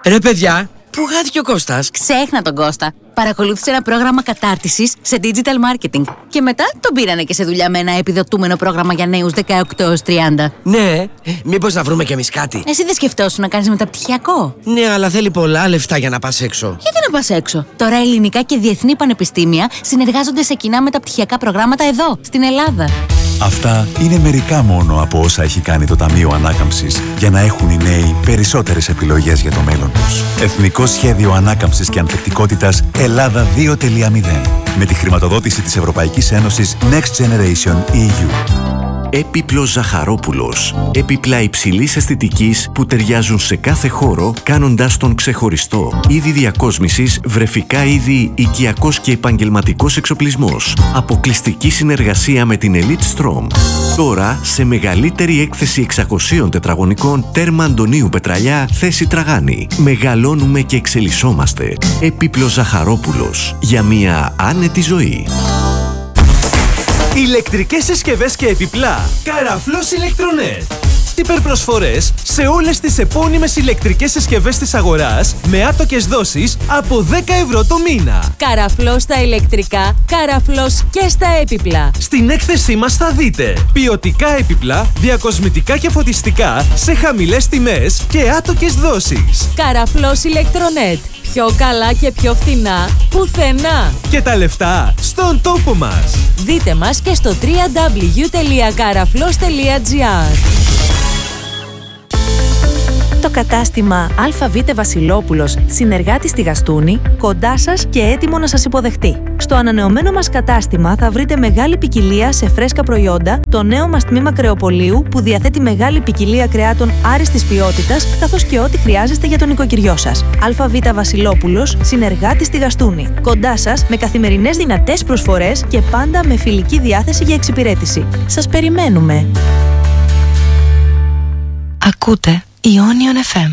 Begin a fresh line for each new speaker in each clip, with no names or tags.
Ρε παιδιά, πού χάθηκε ο Κώστας?
Ξέχνα τον Κώστα. Παρακολούθησε ένα πρόγραμμα κατάρτισης σε digital marketing. Και μετά τον πήρανε και σε δουλειά με ένα επιδοτούμενο πρόγραμμα για νέους 18-30.
Ναι, μήπως να βρούμε κι εμείς κάτι?
Εσύ δεν σκεφτόσουν να κάνεις μεταπτυχιακό?
Ναι, αλλά θέλει πολλά λεφτά για να πας έξω.
Γιατί να πας έξω? Τώρα ελληνικά και διεθνή πανεπιστήμια συνεργάζονται σε κοινά μεταπτυχιακά προγράμματα εδώ, στην Ελλάδα.
Αυτά είναι μερικά μόνο από όσα έχει κάνει το Ταμείο Ανάκαμψης για να έχουν οι νέοι περισσότερες επιλογές για το μέλλον τους. Εθνικό Σχέδιο Ανάκαμψης και Ανθεκτικότητας Ελλάδα 2.0 με τη χρηματοδότηση της Ευρωπαϊκής Ένωσης Next Generation EU.
Έπιπλος Ζαχαρόπουλος. Έπιπλα υψηλής αισθητικής που ταιριάζουν σε κάθε χώρο, κάνοντας τον ξεχωριστό. Είδη διακόσμησης, βρεφικά είδη, οικιακός και επαγγελματικός εξοπλισμός. Αποκλειστική συνεργασία με την Elite Strom. Τώρα σε μεγαλύτερη έκθεση 600 τετραγωνικών, τέρμα Αντωνίου Πετραλιά, θέση Τραγάνη. Μεγαλώνουμε και εξελισσόμαστε. Έπιπλος Ζαχαρόπουλος. Για μια άνετη ζωή.
Ηλεκτρικές συσκευές και επιπλά. Καραφλός Ηλεκτρονέτ. Υπερπροσφορές σε όλες τις επώνυμες ηλεκτρικές συσκευές της αγοράς με άτοκες δόσεις από 10 ευρώ το μήνα.
Καραφλός στα ηλεκτρικά, καραφλός και στα έπιπλα.
Στην έκθεσή μας θα δείτε ποιοτικά έπιπλα, διακοσμητικά και φωτιστικά σε χαμηλές τιμές και άτοκες δόσεις.
Καραφλός Ηλεκτρονέτ. Πιο καλά και πιο φθηνά πουθενά.
Και τα λεφτά στον τόπο μας.
Δείτε μας και στο www.karaflos.gr. Το κατάστημα ΑΒ Βασιλόπουλος, συνεργάτη στη Γαστούνη, κοντά σας και έτοιμο να σας υποδεχτεί. Στο ανανεωμένο μας κατάστημα θα βρείτε μεγάλη ποικιλία σε φρέσκα προϊόντα, το νέο μας τμήμα κρεοπολίου που διαθέτει ποικιλία κρεάτων άριστης ποιότητας, καθώς και ό,τι χρειάζεστε για τον οικοκυριό σας. ΑΒ Βασιλόπουλος, συνεργάτη στη Γαστούνη, κοντά σας με καθημερινές δυνατές προσφορές και πάντα με φιλική διάθεση για εξυπηρέτηση. Σας περιμένουμε.
Ακούτε Ionion FM.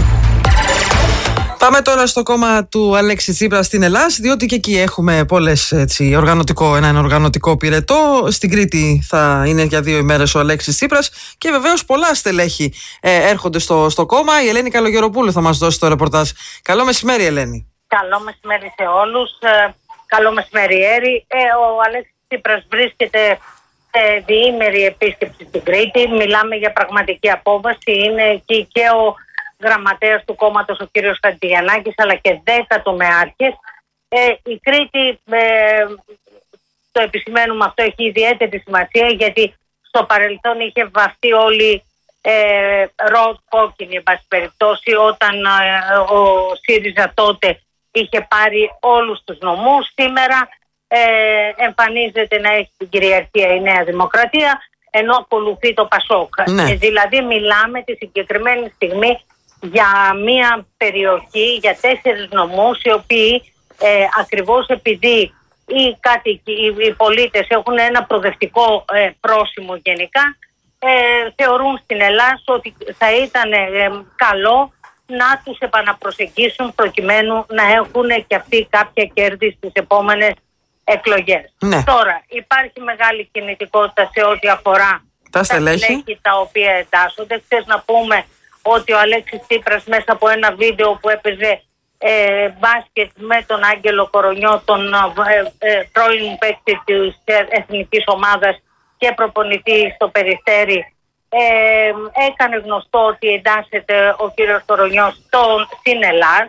Πάμε τώρα στο κόμμα του Αλέξη Τσίπρα στην Ελλάδα, διότι και εκεί έχουμε έναν οργανωτικό πυρετό. Στην Κρήτη θα είναι για 2 ημέρες ο Αλέξης Τσίπρας και βεβαίως πολλά στελέχη έρχονται στο κόμμα. Η Ελένη Καλογεροπούλου θα μας δώσει το ρεπορτάζ. Καλό μεσημέρι, Ελένη.
Καλό μεσημέρι σε όλους. Καλό μεσημεριέρι. Ο Αλέξης Τσίπρας βρίσκεται σε διήμερη επίσκεψη στην Κρήτη. Μιλάμε για πραγματική απόβαση. Είναι εκεί και ο γραμματέας του κόμματος, ο κύριος Χατζηγιαννάκης, αλλά και 10 τομεάρχες. Η Κρήτη, το επισημαίνουμε αυτό, έχει ιδιαίτερη σημασία, γιατί στο παρελθόν είχε βαφτεί όλη ροζ κόκκινη, εν πάση περιπτώσει, όταν ο ΣΥΡΙΖΑ τότε είχε πάρει όλους τους νομούς. Σήμερα εμφανίζεται να έχει την κυριαρχία η Νέα Δημοκρατία, ενώ ακολουθεί το ΠΑΣΟΚ. Δηλαδή μιλάμε τη συγκεκριμένη στιγμή για μια περιοχή, για 4 νομούς, οι οποίοι ακριβώς επειδή οι κάτοικοι, οι πολίτες έχουν ένα προοδευτικό πρόσημο γενικά, θεωρούν στην Ελλάδα ότι θα ήταν καλό να τους επαναπροσεγγίσουν προκειμένου να έχουν και αυτοί κάποια κέρδη στις επόμενες εκλογές. Τώρα υπάρχει μεγάλη κινητικότητα σε ό,τι αφορά τα στελέχη τα οποία εντάσσονται. Χθες να πούμε ότι ο Αλέξης Τσίπρας μέσα από ένα βίντεο που έπαιζε μπάσκετ με τον Άγγελο Κορονιό, τον πρώην παίκτη της εθνικής ομάδας και προπονητή στο Περιστέρι, έκανε γνωστό ότι εντάσσεται ο κύριος Κορονιός στην Ελλάδα.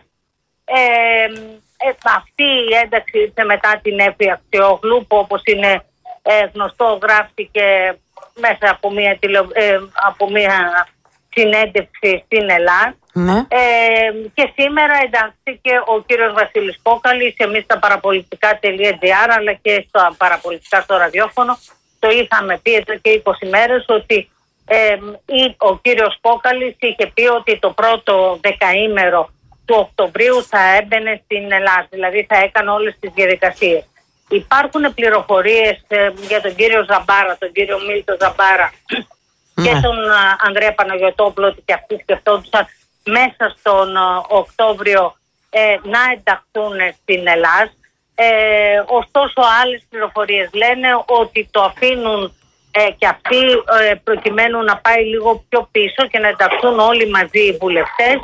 Αυτή η ένταξη ήρθε μετά την Εύη Αξιόγλου, που όπως είναι γνωστό γράφτηκε μέσα από μια συνέντευξη στην Ελλάδα. Και σήμερα εντάχθηκε ο κύριος Βασίλης Κόκαλης. Εμείς στα παραπολιτικά.gr αλλά και στα παραπολιτικά στο ραδιόφωνο το είχαμε πει εδώ και 20 μέρες ότι ο κύριος Κόκαλης είχε πει ότι το πρώτο δεκαήμερο του Οκτωβρίου θα έμπαινε στην Ελλάδα, δηλαδή θα έκανε όλες τις διαδικασίες. Υπάρχουν πληροφορίες για τον κύριο Ζαμπάρα, τον κύριο Μίλτο Ζαμπάρα και τον Ανδρέα Παναγιωτόπουλο, ότι και αυτοί σκεφτόντουσαν μέσα στον Οκτώβριο να ενταχθούν στην Ελλάδα. Ωστόσο άλλες πληροφορίες λένε ότι το αφήνουν και αυτοί προκειμένου να πάει λίγο πιο πίσω και να ενταχθούν όλοι μαζί οι βουλευτές.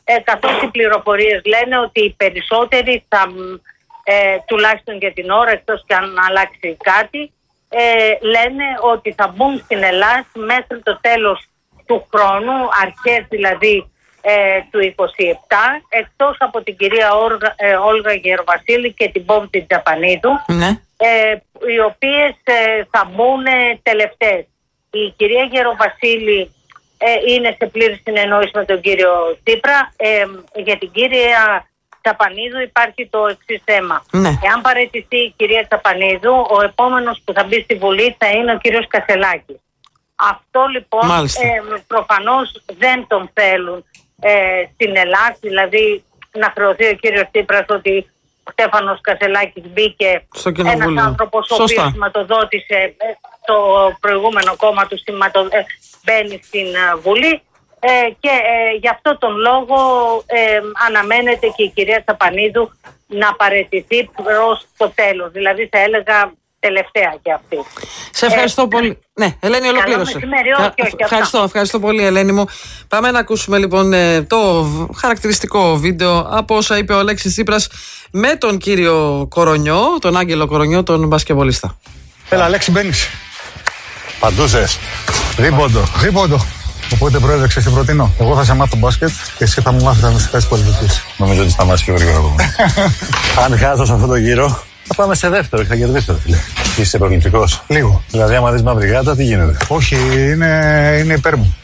καθώς οι πληροφορίες λένε ότι οι περισσότεροι θα, τουλάχιστον για την ώρα, εκτός και αν αλλάξει κάτι, λένε ότι θα μπουν στην Ελλάδα μέχρι το τέλος του χρόνου, αρχές δηλαδή του 27, εκτός από την κυρία Όλγα Γεροβασίλη και την Πόβτη Τζαπανίδου, οι οποίες θα μπουν τελευταίες. Η κυρία Γεροβασίλη είναι σε πλήρη συνεννόηση με τον κύριο Τσίπρα. Για την κυρία Τσαπανίδου υπάρχει το εξής θέμα. Εάν παραιτηθεί η κυρία Τσαπανίδου, ο επόμενος που θα μπει στη Βουλή θα είναι ο κύριος Κασελάκης. Αυτό λοιπόν προφανώς δεν τον θέλουν στην Ελλάδα, δηλαδή να χρεωθεί ο κύριος Τσίπρας ότι ο Στέφανος Κασελάκης μπήκε, ένας άνθρωπος ο οποίος σηματοδότησε το προηγούμενο κόμμα του, μπαίνει στην Βουλή, και γι' αυτό τον λόγο αναμένεται και η κυρία Τσαπανίδου να παραιτηθεί προς το τέλος, δηλαδή θα έλεγα τελευταία και αυτή.
Σε ευχαριστώ πολύ. Ναι, Ελένη, ολοκλήρωσε. Ευχαριστώ πολύ, Ελένη μου. Πάμε να ακούσουμε λοιπόν το χαρακτηριστικό βίντεο από όσα είπε ο Αλέξης Τσίπρας με τον κύριο Κορονιό, τον Άγγελο Κορονιό, τον μπασκετμπολίστα.
Έλα, Αλέξη, μπαίνεις. Παντούσες. Δίποντο. Οπότε, πρόεδρε, ξέρεις τι προτείνω. Εγώ θα σε μάθω μπάσκετ και εσύ θα μου μάθεις αναστατικές πολιτικής. Νομίζω ότι σταμάτησε πιο γρήγορα. Αν χάσω σε αυτό το γύρο, θα πάμε σε δεύτερο και θα κερδίσω, φίλε. Είσαι προκλητικός. Λίγο. Δηλαδή, άμα δεις μαύρη γάτα, τι γίνεται? Όχι, είναι υπέρ μου.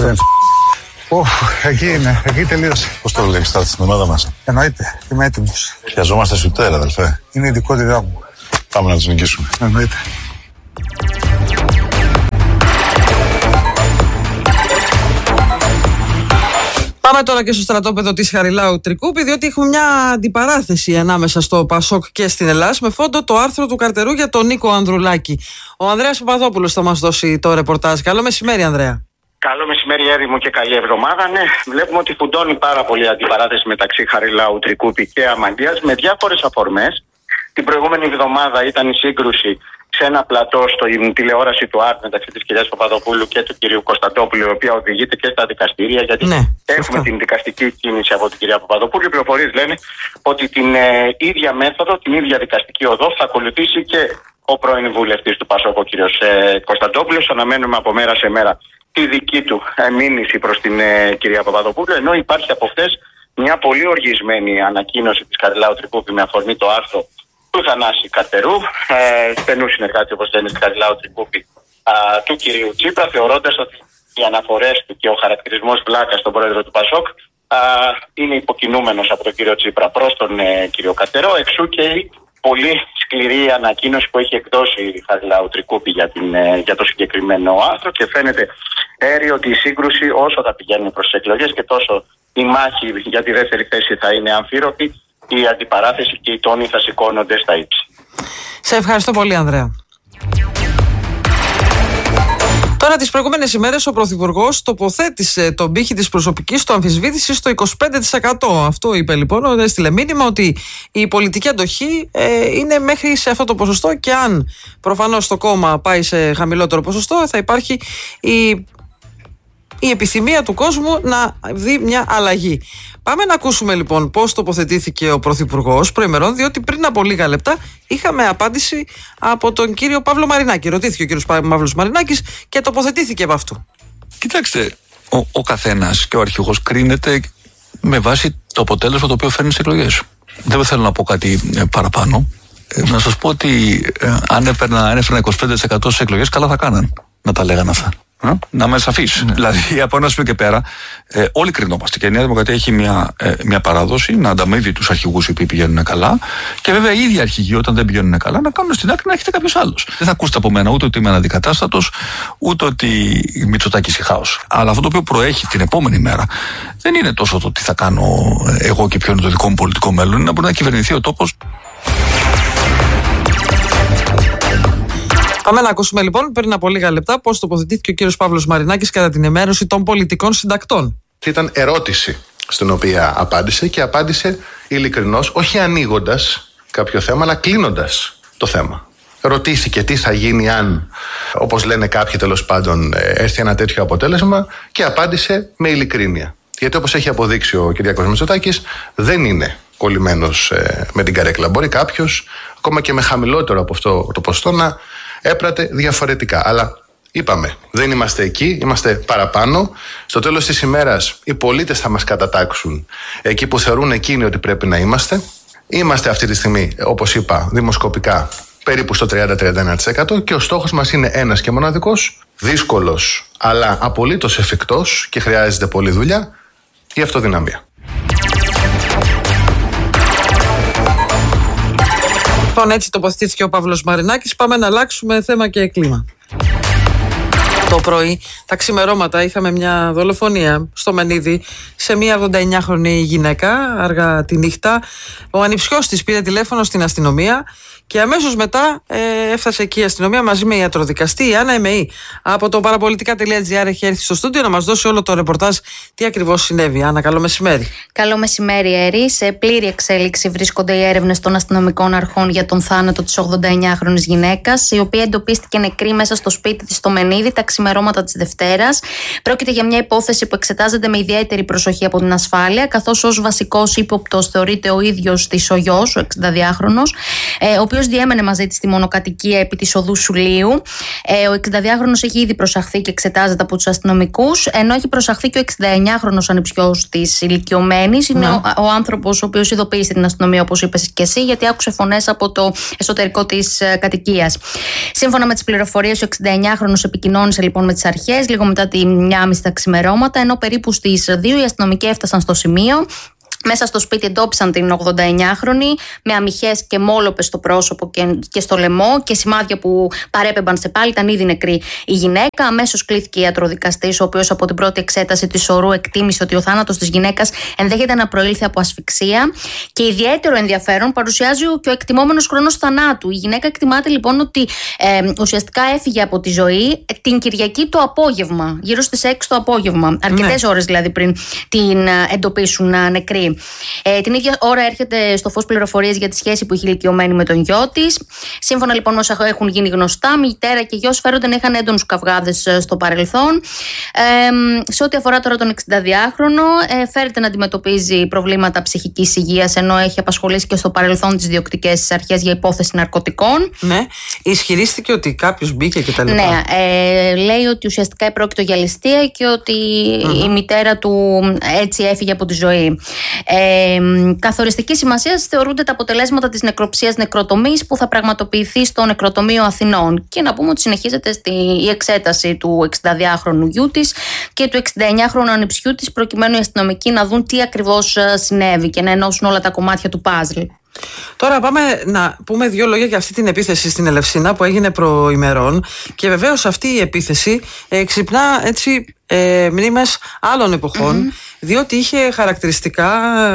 Εκεί είναι, εκεί τελείωσε. Πώς το βλέπεις, θα στην ομάδα μας? Εννοείται, είμαι έτοιμος. Χρειαζόμαστε σουτέρ, αδελφέ. Είναι η ειδικότητά μου. Πάμε να τους νικήσουμε. Εννοείται.
Πάμε τώρα και στο στρατόπεδο της Χαριλάου Τρικούπη, διότι έχουμε μια αντιπαράθεση ανάμεσα στο Πασόκ και στην Ελλάδα με φόντο το άρθρο του Καρτερού για τον Νίκο Ανδρουλάκη. Ο Ανδρέας Παπαδόπουλος θα μας δώσει το ρεπορτάζ. Καλό μεσημέρι, Ανδρέα.
Καλό μεσημέρι, έρημο και καλή εβδομάδα. Ναι, βλέπουμε ότι φουντώνει πάρα πολύ η αντιπαράθεση μεταξύ Χαριλάου Τρικούπη και Αμαντίας με διάφορες αφορμές. Την προηγούμενη εβδομάδα ήταν η σύγκρουση σε ένα πλατό στην τηλεόραση του ΑΡΤ μεταξύ της κυρίας Παπαδοπούλου και του κυρίου Κωνσταντόπουλου, η οποία οδηγείται και στα δικαστήρια, γιατί έχουμε την δικαστική κίνηση από την κυρία Παπαδοπούλου. Οι πληροφορίες λένε ότι την ίδια μέθοδο, την ίδια δικαστική οδό θα ακολουθήσει και ο πρώην βουλευτής του ΠΑΣΟΚ, ο κύριος Κωνσταντόπουλος. Αναμένουμε από μέρα σε μέρα τη δική του μήνυση προς την κυρία Παπαδοπούλου, ενώ υπάρχει από χθες μια πολύ οργισμένη ανακοίνωση της Χαριλάου Τρικούπη με αφορμή το άρθρο του Θανάση Καρτερού, στενού συνεργάτη, όπως λένε, στη Χαριλάου Τρικούπη, του κυρίου Τσίπρα, θεωρώντας ότι οι αναφορές του και ο χαρακτηρισμός βλάκα στον πρόεδρο του ΠΑΣΟΚ είναι υποκινούμενος από τον κύριο Τσίπρα προς τον κύριο Καρτερό, εξού και η πολύ σκληρή ανακοίνωση που έχει εκδώσει η Χαριλάου Τρικούπη για το συγκεκριμένο άρθρο, και φαίνεται έρει ότι η σύγκρουση όσο θα πηγαίνουν προς τις εκλογές και τόσο η μάχη για τη δεύτερη θέση θα είναι αμφίροπη, η αντιπαράθεση και οι τόνοι θα σηκώνονται στα ύψη.
Σε ευχαριστώ πολύ, Ανδρέα. Τώρα, τις προηγούμενες ημέρες ο Πρωθυπουργός τοποθέτησε τον πύχη της προσωπικής του αμφισβήτησης στο 25%. Αυτό είπε λοιπόν, έστειλε μήνυμα ότι η πολιτική αντοχή είναι μέχρι σε αυτό το ποσοστό, και αν προφανώς το κόμμα πάει σε χαμηλότερο ποσοστό θα υπάρχει η επιθυμία του κόσμου να δει μια αλλαγή. Πάμε να ακούσουμε λοιπόν πώς τοποθετήθηκε ο Πρωθυπουργός προημερών, διότι πριν από λίγα λεπτά είχαμε απάντηση από τον κύριο Παύλο Μαρινάκη. Ρωτήθηκε ο κύριος Παύλος Μαρινάκης και τοποθετήθηκε από αυτού.
Κοιτάξτε, ο καθένας και ο αρχηγός κρίνεται με βάση το αποτέλεσμα το οποίο φέρνει στις εκλογές. Δεν θέλω να πω κάτι παραπάνω. Να σας πω ότι αν έφερνα 25% στις εκλογές, καλά θα κάναν να τα λέγανε αυτά. Να είμαι σαφής. Δηλαδή, από ένα σημείο και πέρα, όλοι κρινόμαστε. Και η Νέα Δημοκρατία έχει μια παράδοση να ανταμείβει τους αρχηγούς οι οποίοι πηγαίνουν καλά. Και βέβαια, οι ίδιοι αρχηγοί, όταν δεν πηγαίνουν καλά, να κάνουν στην άκρη να έχετε κάποιος άλλος. Δεν θα ακούσετε από μένα ούτε ότι είμαι αναντικατάστατος, ούτε ότι η Μητσοτάκης η χάος. Αλλά αυτό το οποίο προέχει την επόμενη μέρα δεν είναι τόσο το τι θα κάνω εγώ και ποιο είναι το δικό μου πολιτικό μέλλον. Είναι να μπορεί να κυβερνηθεί ο τόπος.
Πάμε να ακούσουμε λοιπόν πριν από λίγα λεπτά πώς τοποθετήθηκε ο κύριος Παύλος Μαρινάκης κατά την ενημέρωση των πολιτικών συντακτών.
Ήταν ερώτηση στην οποία απάντησε, και απάντησε ειλικρινώς, όχι ανοίγοντας κάποιο θέμα, αλλά κλείνοντας το θέμα. Ρωτήθηκε τι θα γίνει αν, όπως λένε κάποιοι τέλος πάντων, έρθει ένα τέτοιο αποτέλεσμα, και απάντησε με ειλικρίνεια. Γιατί όπως έχει αποδείξει ο Κυριάκος Μητσοτάκης, δεν είναι κολλημένος με την καρέκλα. Μπορεί κάποιος, ακόμα και με χαμηλότερο από αυτό το ποσοστό, να έπρατε διαφορετικά. Αλλά είπαμε, δεν είμαστε εκεί, είμαστε παραπάνω. Στο τέλος της ημέρας, οι πολίτες θα μας κατατάξουν εκεί που θεωρούν εκείνοι ότι πρέπει να είμαστε. Είμαστε αυτή τη στιγμή, όπως είπα, δημοσκοπικά περίπου στο 30-31% και ο στόχος μας είναι ένας και μοναδικός, δύσκολος αλλά απολύτως εφικτός και χρειάζεται πολλή δουλειά, η αυτοδυναμία.
Λοιπόν, έτσι τοποθετήθηκε ο Παύλος Μαρινάκης. Πάμε να αλλάξουμε θέμα και κλίμα. Το πρωί, τα ξημερώματα, είχαμε μια δολοφονία στο Μενίδη σε μια 89χρονη γυναίκα, αργά τη νύχτα. Ο ανιψιός της πήρε τηλέφωνο στην αστυνομία και αμέσως μετά έφτασε εκεί η αστυνομία μαζί με ιατροδικαστή. Η Άννα Εμεή από το παραπολιτικά.gr έχει έρθει στο στούντιο να μας δώσει όλο το ρεπορτάζ τι ακριβώς συνέβη. Άννα, καλό μεσημέρι.
Καλό μεσημέρι, Έρη. Σε πλήρη εξέλιξη βρίσκονται οι έρευνες των αστυνομικών αρχών για τον θάνατο της 89χρονης γυναίκας, η οποία εντοπίστηκε νεκρή μέσα στο σπίτι της στο Μενίδη τα ξημερώματα της Δευτέρας. Πρόκειται για μια υπόθεση που εξετάζεται με ιδιαίτερη προσοχή από την ασφάλεια, καθώς ως βασικός ύποπτος θεωρείται ο ίδιος της ο γιος, ο 62χρονος, ο οποίος διέμενε μαζί της στη μονοκατοικία επί της οδού Σουλίου. Ο 62χρονος έχει ήδη προσαχθεί και εξετάζεται από τους αστυνομικούς, ενώ έχει προσαχθεί και ο 69χρονος ανιψιός της ηλικιωμένης. Είναι ο άνθρωπος ο οποίος ειδοποίησε την αστυνομία, όπως είπες και εσύ, γιατί άκουσε φωνές από το εσωτερικό της κατοικίας. Σύμφωνα με τις πληροφορίες, ο 69χρονος επικοινώνησε λοιπόν με τις αρχές λίγο μετά τη 1:30 τα ξημερώματα, ενώ περίπου στις 2 οι αστυνομικοί έφτασαν στο σημείο. Μέσα στο σπίτι εντόπισαν την 89χρονη με αμυχές και μόλοπες στο πρόσωπο και στο λαιμό και σημάδια που παρέπεμπαν σε πάλι. Ήταν ήδη νεκρή η γυναίκα. Αμέσως κλήθηκε ιατροδικαστής, ο οποίος από την πρώτη εξέταση της ορού εκτίμησε ότι ο θάνατος της γυναίκας ενδέχεται να προήλθε από ασφυξία. Και ιδιαίτερο ενδιαφέρον παρουσιάζει και ο εκτιμόμενος χρόνος θανάτου. Η γυναίκα εκτιμάται λοιπόν ότι ουσιαστικά έφυγε από τη ζωή την Κυριακή το απόγευμα, γύρω στις 6 το απόγευμα. Αρκετές ώρες δηλαδή πριν την εντοπίσουν νεκρή. Την ίδια ώρα έρχεται στο φως πληροφορίες για τη σχέση που είχε ηλικιωμένη με τον γιο της. Σύμφωνα λοιπόν με όσα έχουν γίνει γνωστά, μητέρα και γιος φέρονται να είχαν έντονους καυγάδες στο παρελθόν. Σε ό,τι αφορά τώρα τον 62χρονο, φέρεται να αντιμετωπίζει προβλήματα ψυχικής υγείας, ενώ έχει απασχολήσει και στο παρελθόν τις διοκτικές αρχές για υπόθεση ναρκωτικών.
Ναι, ισχυρίστηκε ότι κάποιος μπήκε και τα λοιπά.
Ναι, λέει ότι ουσιαστικά πρόκειται για ληστεία και ότι η μητέρα του έτσι έφυγε από τη ζωή. Καθοριστική σημασία θεωρούνται τα αποτελέσματα της νεκροψίας νεκροτομής που θα πραγματοποιηθεί στο Νεκροτομείο Αθηνών. Και να πούμε ότι συνεχίζεται η εξέταση του 62χρονου γιού της και του 69χρονου ανιψιού της, προκειμένου οι αστυνομικοί να δουν τι ακριβώς συνέβη και να ενώσουν όλα τα κομμάτια του παζλ.
Τώρα πάμε να πούμε δύο λόγια για αυτή την επίθεση στην Ελευσίνα που έγινε προημερών. Και βεβαίως αυτή η επίθεση ξυπνά έτσι μνήμες άλλων εποχών, διότι είχε χαρακτηριστικά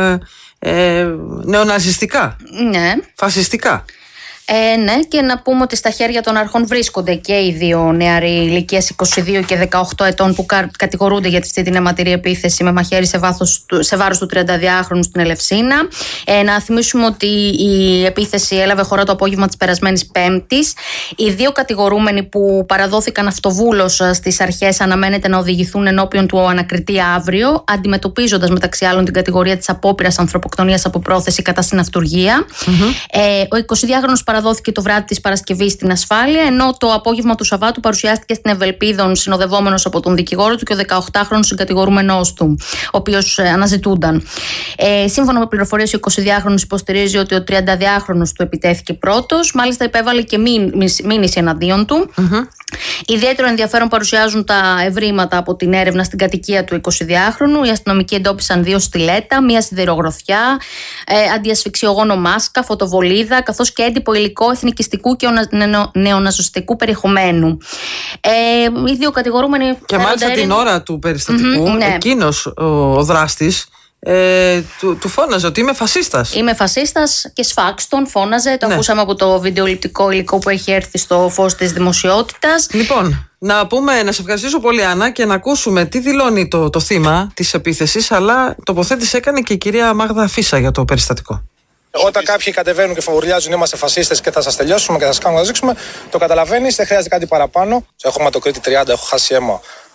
νεοναζιστικά, φασιστικά.
Ναι, και να πούμε ότι στα χέρια των αρχών βρίσκονται και οι δύο νεαροί ηλικίας 22 και 18 ετών που κατηγορούνται για αυτή την αιματηρή επίθεση με μαχαίρι σε βάρος του 32χρονου στην Ελευσίνα. Να θυμίσουμε ότι η επίθεση έλαβε χώρα το απόγευμα της περασμένης Πέμπτης. Οι δύο κατηγορούμενοι που παραδόθηκαν αυτοβούλως στις αρχές αναμένεται να οδηγηθούν ενώπιον του ανακριτή αύριο, αντιμετωπίζοντας μεταξύ άλλων την κατηγορία της απόπειρας ανθρωποκτονίας από πρόθεση κατά συναυτουργία. Ο 22χρονος παραδόθηκε το βράδυ της Παρασκευής στην ασφάλεια, ενώ το απόγευμα του Σαββάτου παρουσιάστηκε στην Ευελπίδων συνοδευόμενος από τον δικηγόρο του και ο 18χρονος συγκατηγορούμενός του, ο οποίος αναζητούνταν. Σύμφωνα με πληροφορίες, ο 22χρονος υποστηρίζει ότι ο 32χρονος του επιτέθηκε πρώτος, μάλιστα υπέβαλε και μήνυση εναντίον του. Ιδιαίτερο ενδιαφέρον παρουσιάζουν τα ευρήματα από την έρευνα στην κατοικία του 22χρονου. Οι αστυνομικοί εντόπισαν 2 στιλέτα, μία σιδηρογροθιά, αντιασφυξιογόνο μάσκα, φωτοβολίδα, καθώς και έντυπο υλικό εθνικιστικού και νεοναζιστικού περιεχομένου. Οι δύο κατηγορούμενοι.
Και μάλιστα την ώρα του περιστατικού, εκείνος ο δράστης του φώναζε ότι είμαι φασίστας.
Είμαι φασίστας και σφάξτον φώναζε. Το ακούσαμε από το βιντεοληπτικό υλικό που έχει έρθει στο φως της δημοσιότητας.
Λοιπόν, να σε ευχαριστήσω πολύ, Άννα, και να ακούσουμε τι δηλώνει το θύμα της επίθεσης, αλλά τοποθέτηση έκανε και η κυρία Μάγδα Φίσα για το περιστατικό.
Όταν κάποιοι κατεβαίνουν και φοβουρλιάζουν είμαστε φασίστες και θα σας τελειώσουμε και θα σας κάνουμε να δείξουμε, το καταλαβαίνεις, δεν χρειάζεται κάτι παραπάνω. Έχω αιματοκρίτη 30, έχω χάσει αίμα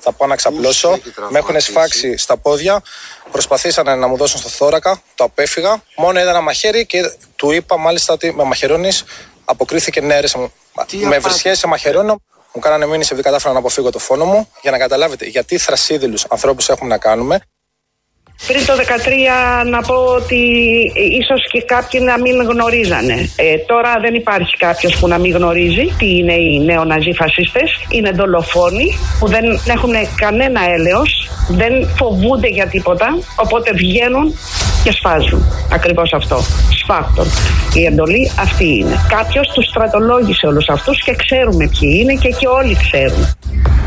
Θα πάω να ξαπλώσω. Με έχουν σφάξει στα πόδια. Προσπαθήσανε να μου δώσουν στο θώρακα. Το απέφυγα. Μόνο είδα ένα μαχαίρι και του είπα μάλιστα ότι με μαχαιρώνεις. Αποκρίθηκε ναι, με βρισιές σε μαχαιρώνω. Μου κάνανε μήνυση επειδή κατάφερα να αποφύγω το φόνο μου. Για να καταλάβετε γιατί θρασίδηλους ανθρώπους έχουμε να κάνουμε.
Πριν το 2013 να πω ότι ίσως και κάποιοι να μην γνωρίζανε. Τώρα δεν υπάρχει κάποιος που να μην γνωρίζει τι είναι οι νεοναζί φασίστες. Είναι δολοφόνοι που δεν έχουν κανένα έλεος, δεν φοβούνται για τίποτα, οπότε βγαίνουν και σφάζουν. Ακριβώς αυτό. Σφάχτων. Η εντολή αυτή είναι. Κάποιος τους στρατολόγησε όλους αυτούς και ξέρουμε ποιοι είναι και όλοι ξέρουν.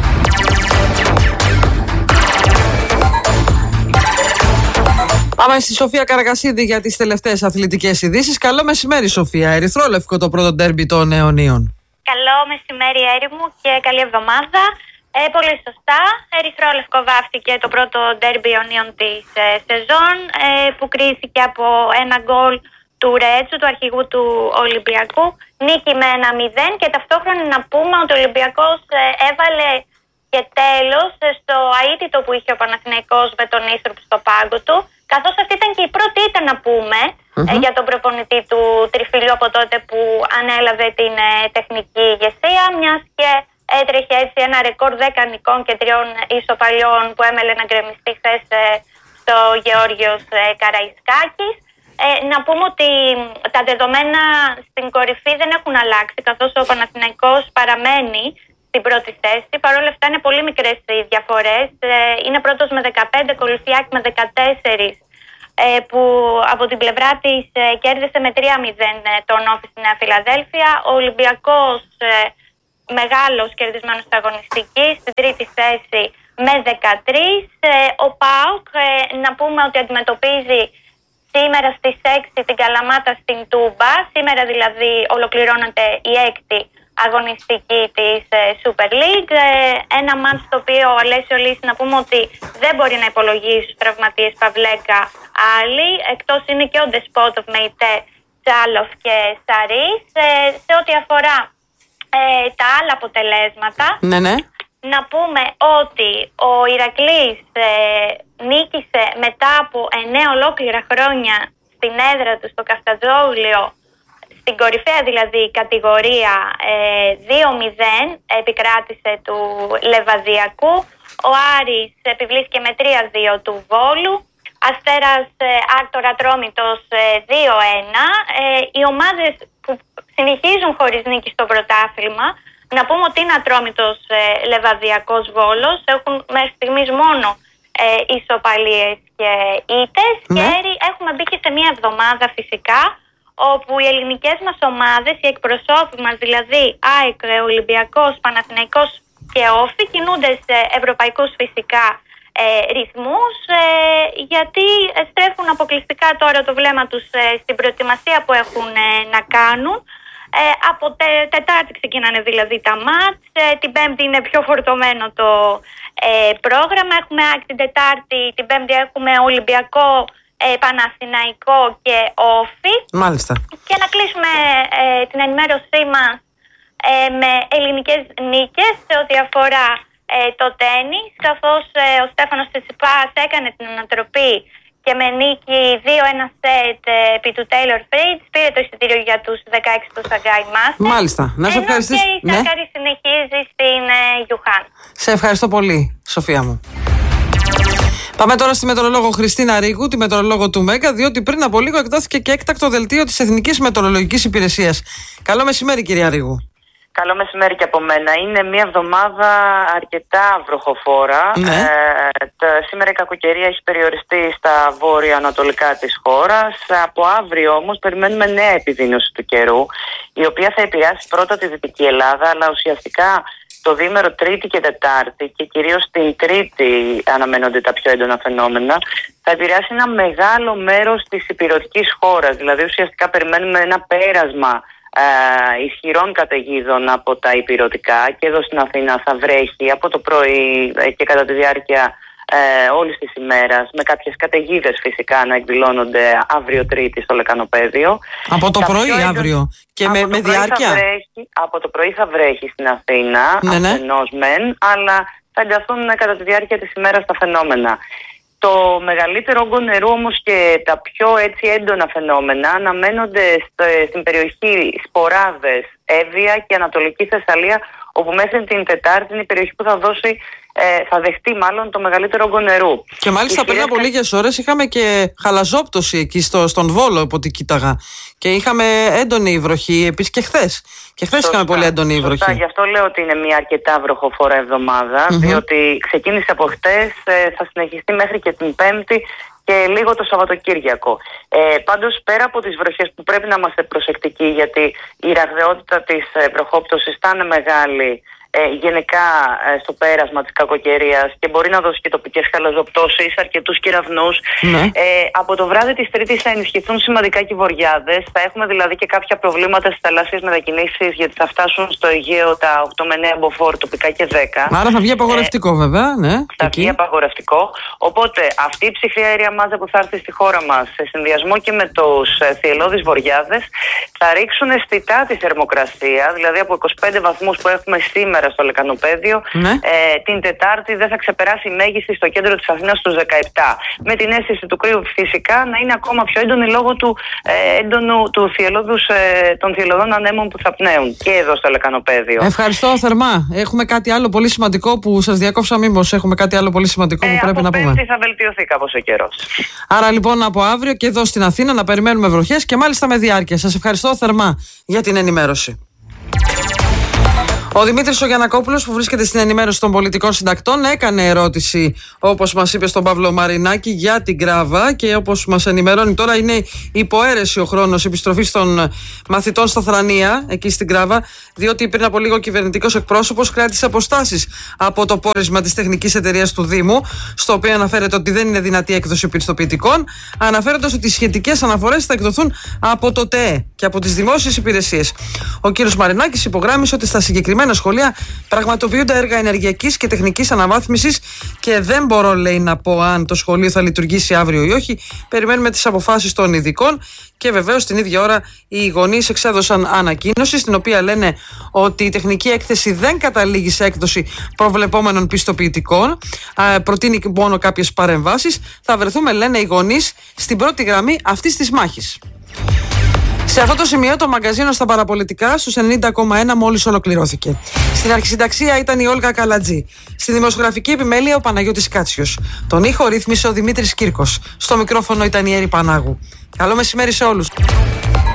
Πάμε στη Σοφία Καραγασίδη για τις τελευταίες αθλητικές ειδήσεις. Καλό μεσημέρι, Σοφία. Ερυθρόλευκο το πρώτο ντέρμπι των αιωνίων.
Καλό μεσημέρι, Έρη μου, και καλή εβδομάδα. Πολύ σωστά. Ερυθρόλευκο βάφτηκε το πρώτο ντέρμπι αιωνίων της σεζόν, που κρίθηκε από ένα γκολ του Ρέτσου, του αρχηγού του Ολυμπιακού. Νίκη με 1-0 και ταυτόχρονα να πούμε ότι ο Ολυμπιακός έβαλε και τέλος στο αίτητο που είχε ο Παναθηναϊκός με τον Ίστροπ στο πάγκο του, καθώς αυτή ήταν και η πρώτη ήττα να πούμε για τον προπονητή του Τριφυλιού από τότε που ανέλαβε την τεχνική ηγεσία, μιας και έτρεχε έτσι ένα ρεκόρ 10 νικών και 3 ισοπαλιών που έμελε να γκρεμιστεί χθες στο Γεώργιος Καραϊσκάκης. Να πούμε ότι τα δεδομένα στην κορυφή δεν έχουν αλλάξει, καθώς ο Παναθηναϊκός παραμένει στην πρώτη θέση. Παρ' όλα αυτά είναι πολύ μικρές οι διαφορές. Είναι πρώτος με 15, ακολουθεί ΑΕΚ με 14, που από την πλευρά της κέρδισε με 3-0 τον Όφη στη Νέα Φιλαδέλφια. Ο Ολυμπιακός, μεγάλος κερδισμένος στην αγωνιστική, στην τρίτη θέση με 13. Ο ΠΑΟΚ, να πούμε ότι αντιμετωπίζει σήμερα στις 6 την Καλαμάτα στην Τούμπα. Σήμερα δηλαδή ολοκληρώνεται η 6η αγωνιστική της Super League. Ένα μάτς το οποίο ο Αλέσιο Λύση, να πούμε ότι δεν μπορεί να υπολογίσει στους τραυματίες Παυλέκα άλλοι, εκτός είναι και ο Ντεσπότοφ με ητέ Τσάλοφ και Σαρίς. Σε ό,τι αφορά τα άλλα αποτελέσματα, να πούμε ότι ο Ηρακλής νίκησε μετά από 9 ολόκληρα χρόνια στην έδρα του στο Καφτατζόγλιο, στην κορυφαία δηλαδή κατηγορία, 2-0 επικράτησε του Λεβαδιακού. Ο Άρης επιβλήθηκε με 3-2 του Βόλου. Αστέρας Άκτορα Ατρόμητος 2-1. Οι ομάδες που συνεχίζουν χωρίς νίκη στο πρωτάθλημα, να πούμε ότι είναι Ατρόμητος, Λεβαδιακός, Βόλος, έχουν μέχρι στιγμής μόνο ισοπαλίες και ήττες. Και έχουμε μπει και σε μια εβδομάδα φυσικά όπου οι ελληνικές μας ομάδες, οι εκπροσώποι μας δηλαδή ΑΕΚ, Ολυμπιακός, Παναθηναϊκός και Όφη, κινούνται σε ευρωπαϊκούς φυσικά ρυθμούς, γιατί στρέφουν αποκλειστικά τώρα το βλέμμα τους στην προετοιμασία που έχουν να κάνουν. Από Τετάρτη ξεκινάνε δηλαδή τα μάτς, την Πέμπτη είναι πιο φορτωμένο το πρόγραμμα. Έχουμε ΑΕΚ την Τετάρτη, την Πέμπτη έχουμε Ολυμπιακό, Παναθηναϊκό και Όφη.
Μάλιστα. Και
να κλείσουμε την ενημέρωσή μας με ελληνικές νίκες σε ό,τι αφορά το τένις, καθώς ο Στέφανος Τσιτσιπάς έκανε την ανατροπή και με νίκη 2-1 σετ επί του Taylor Fritz πήρε το εισιτήριο για τους 16 του Shanghai Masters.
Μάλιστα. Να σε ευχαριστήσω.
Και η Σάκαρη συνεχίζει στην Γιουχάν.
Σε ευχαριστώ πολύ, Σοφία μου. Πάμε τώρα στη μετεωρολόγο Χριστίνα Ρίγου, τη μετεωρολόγο του ΜΕΓΑ, διότι πριν από λίγο εκδόθηκε και έκτακτο δελτίο της Εθνικής Μετεωρολογικής Υπηρεσίας. Καλό μεσημέρι, κυρία Ρίγου.
Καλό μεσημέρι και από μένα. Είναι μια εβδομάδα αρκετά βροχοφόρα. Σήμερα η κακοκαιρία έχει περιοριστεί στα βόρεια-ανατολικά της χώρας. Από αύριο όμως περιμένουμε νέα επιδείνωση του καιρού, η οποία θα επηρεάσει πρώτα τη Δυτική Ελλάδα, αλλά ουσιαστικά το διήμερο Τρίτη και Τετάρτη, και κυρίως την Τρίτη αναμένονται τα πιο έντονα φαινόμενα, θα επηρεάσει ένα μεγάλο μέρος της ηπειρωτικής χώρας. Δηλαδή ουσιαστικά περιμένουμε ένα πέρασμα ισχυρών καταιγίδων από τα ηπειρωτικά, και εδώ στην Αθήνα θα βρέχει από το πρωί και κατά τη διάρκεια όλης της ημέρας, με κάποιες καταιγίδες φυσικά να εκδηλώνονται αύριο Τρίτη στο Λεκανοπαίδιο.
Από το πρωί αύριο και με διάρκεια.
Από το πρωί θα βρέχει στην Αθήνα, ασθενώς μεν, αλλά θα ενταθούν κατά τη διάρκεια της ημέρας τα φαινόμενα. Το μεγαλύτερο όγκο νερού όμως και τα πιο έτσι έντονα φαινόμενα αναμένονται στην περιοχή Σποράδες, Εύβοια και Ανατολική Θεσσαλία, όπου μέχρι την Τετάρτη είναι η περιοχή που θα δεχτεί μάλλον το μεγαλύτερο όγκο νερού.
Και μάλιστα πριν από λίγες ώρες είχαμε και χαλαζόπτωση εκεί στον Βόλο, από ό,τι κοίταγα. Και είχαμε έντονη βροχή επίσης και χθες. Και χθες είχαμε πολύ έντονη βροχή.
Σωστά, γι' αυτό λέω ότι είναι μια αρκετά βροχοφόρα εβδομάδα, διότι ξεκίνησε από χθες, θα συνεχιστεί μέχρι και την Πέμπτη και λίγο το Σαββατοκύριακο. Πάντως, πέρα από τις βροχές που πρέπει να είμαστε προσεκτικοί, γιατί η ραγδαιότητα της βροχόπτωσης θα είναι μεγάλη γενικά στο πέρασμα της κακοκαιρίας και μπορεί να δώσει και τοπικές χαλαζοπτώσεις, αρκετούς κεραυνούς. Από το βράδυ της Τρίτης θα ενισχυθούν σημαντικά και οι βοριάδες. Θα έχουμε δηλαδή και κάποια προβλήματα στις θαλάσσιες μετακινήσεις, γιατί θα φτάσουν στο Αιγαίο τα 8 με 9 μποφόρ, τοπικά και 10.
Άρα θα βγει απαγορευτικό βέβαια, ναι.
Θα βγει απαγορευτικό. Οπότε αυτή η ψυχρή αέρια μάζα που θα έρθει στη χώρα μας, σε συνδυασμό και με τους θυελλώδεις βοριάδες, θα ρίξουν αισθητά τη θερμοκρασία, δηλαδή από 25 βαθμούς που έχουμε σήμερα στο Λεκανοπαίδιο, την Τετάρτη δεν θα ξεπεράσει η μέγιστη στο κέντρο της Αθήνας στους 17. Με την αίσθηση του κρύου φυσικά να είναι ακόμα πιο έντονη λόγω των θυελλωδών ανέμων που θα πνέουν και εδώ στο Λεκανοπαίδιο.
Ευχαριστώ θερμά. Έχουμε κάτι άλλο πολύ σημαντικό που σας διακόψα, μήπως έχουμε κάτι άλλο πολύ σημαντικό που πρέπει να πούμε?
Από Πέμπτη θα βελτιωθεί κάπως ο καιρός.
Άρα λοιπόν από αύριο και εδώ στην Αθήνα να περιμένουμε βροχές και μάλιστα με διάρκεια. Σας ευχαριστώ θερμά για την ενημέρωση. Ο Δημήτρης ο Γιαννακόπουλος, που βρίσκεται στην ενημέρωση των πολιτικών συντακτών, έκανε ερώτηση, όπως μας είπε, στον Παύλο Μαρινάκη για την Γκράβα, και όπως μας ενημερώνει τώρα είναι υποαίρεση ο χρόνος επιστροφής των μαθητών στα Θρανία, εκεί στην Γκράβα, διότι πριν από λίγο ο κυβερνητικός εκπρόσωπος κράτησε αποστάσεις από το πόρισμα της τεχνικής εταιρείας του Δήμου, στο οποίο αναφέρεται ότι δεν είναι δυνατή έκδοση πιστοποιητικών, αναφέροντας ότι οι σχετικές αναφορές θα εκδοθούν από το ΤΕΕ και από τις δημόσιες υπηρεσίες. Ο κ. Μαρινάκης υπογράμμισε ότι στα συγκεκριμένα σχολεία πραγματοποιούνται έργα ενεργειακής και τεχνικής αναβάθμισης και δεν μπορώ, λέει, να πω αν το σχολείο θα λειτουργήσει αύριο ή όχι. Περιμένουμε τις αποφάσεις των ειδικών. Και βεβαίως την ίδια ώρα οι γονείς εξέδωσαν ανακοίνωση στην οποία λένε ότι η τεχνική έκθεση δεν καταλήγει σε έκδοση προβλεπόμενων πιστοποιητικών. Προτείνει μόνο κάποιες παρεμβάσεις. Θα βρεθούμε, λένε οι γονείς, στην πρώτη γραμμή αυτής της μάχης. Σε αυτό το σημείο το μαγκαζίνο στα παραπολιτικά στους 90,1 μόλις ολοκληρώθηκε. Στην αρχισυνταξία ήταν η Όλγα Καλατζή. Στη δημοσιογραφική επιμέλεια ο Παναγιώτης Κάτσιος. Τον ήχο ρύθμισε ο Δημήτρης Κύρκος. Στο μικρόφωνο ήταν η Έρη Πανάγου. Καλό μεσημέρι σε όλους.